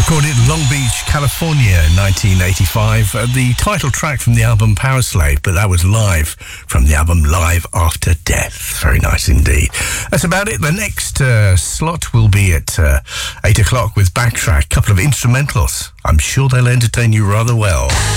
Recorded in Long Beach, California in 1985. The title track from the album Power Slave, but that was live from the album Live After Death. Very nice indeed. That's about it. The next slot will be at 8 o'clock with Backtrack. A couple of instrumentals. I'm sure they'll entertain you rather well.